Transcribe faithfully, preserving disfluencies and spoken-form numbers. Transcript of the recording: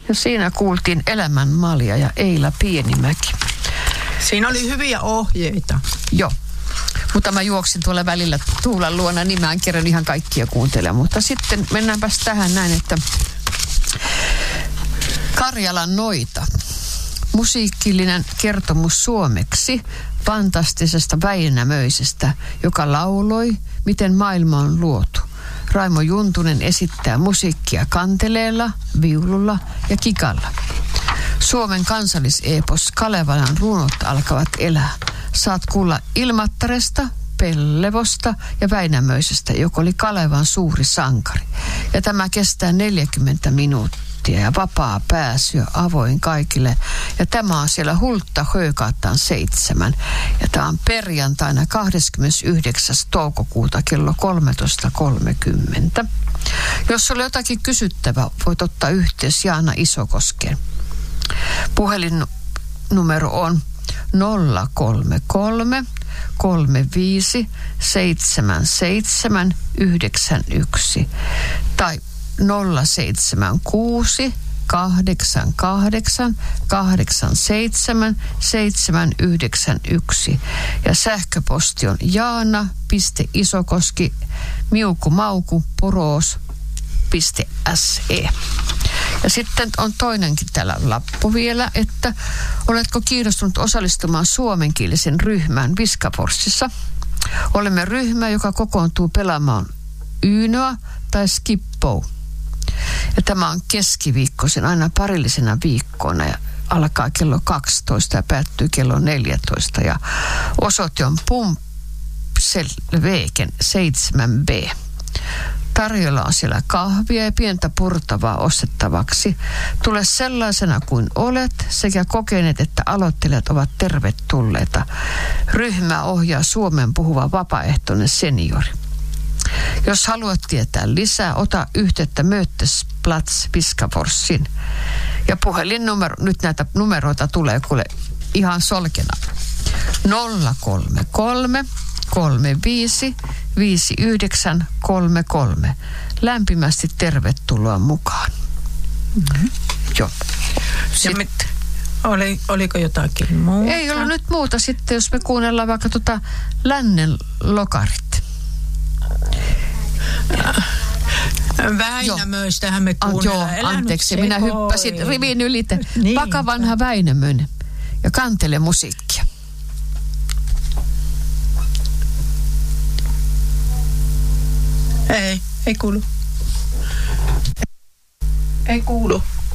Ja siinä kuultiin Elämän Malja ja Eila Pienimäki. Siinä oli hyviä ohjeita. Joo. Mutta mä juoksin tuolla välillä Tuulan luona, niin mä en kerran ihan kaikkia kuuntele. Mutta sitten mennäänpäs tähän näin, että Karjalan noita. Musiikillinen kertomus suomeksi fantastisesta Väinämöisestä, joka lauloi, miten maailma on luotu. Raimo Juntunen esittää musiikkia kanteleella, viululla ja kikalla. Suomen kansalliseepos Kalevalan runot alkavat elää. Saat kuulla Ilmattaresta, Pellevosta ja Väinämöisestä, joka oli Kalevan suuri sankari. Ja tämä kestää neljäkymmentä minuuttia ja vapaa pääsy avoin kaikille. Ja tämä on siellä Hultta Höökaattaan seitsemän. Ja tämä on perjantaina kahdeskymmenesyhdeksäs toukokuuta kello kolmetoista kolmekymmentä. Jos oli jotakin kysyttävää, voit ottaa yhteys Jaana Isokoskeen. Puhelinnumero on nolla kolme kolme kolme viisi seitsemän seitsemän yhdeksän yksi tai nolla seitsemän kuusi kahdeksan kahdeksan kahdeksan seitsemän seitsemän yhdeksän yksi ja sähköposti on jaana piste isokoski miukumauku poroos piste se. Ja sitten on toinenkin täällä lappu vielä, että oletko kiinnostunut osallistumaan suomenkielisen ryhmään Viskaforsissa? Olemme ryhmä, joka kokoontuu pelaamaan Ynoa tai Skippou. Ja tämä on keskiviikkoisen aina parillisena viikkoina ja alkaa kello kaksitoista ja päättyy kello neljätoista. Ja osoite on Pumpselveken seitsemän B. Tarjolla on siellä kahvia ja pientä purtavaa ostettavaksi. Tule sellaisena kuin olet, sekä kokeneet että aloittelijat ovat tervetulleita. Ryhmää ohjaa Suomen puhuva vapaaehtoinen seniori. Jos haluat tietää lisää, ota yhteyttä Mötesplats Viskaforsin. Ja puhelinnumero, nyt näitä numeroita tulee kuule ihan solkena. nolla kolme kolme kolme viisi viisi yhdeksän kolme kolme. Lämpimästi tervetuloa mukaan. Mm-hmm. Joo. Sitten, oli, oliko jotakin muuta? Ei ollut nyt muuta sitten, jos me kuunnellaan vaikka tota Lännen lokarit. Väinämöistähän me kuunnellaan. Joo, anteeksi, minä hyppäsin rivin ylite. Niin. Pakavanha Väinämöinen ja kantele musiikkia. Ei, ei kuulu. Ei kuulu.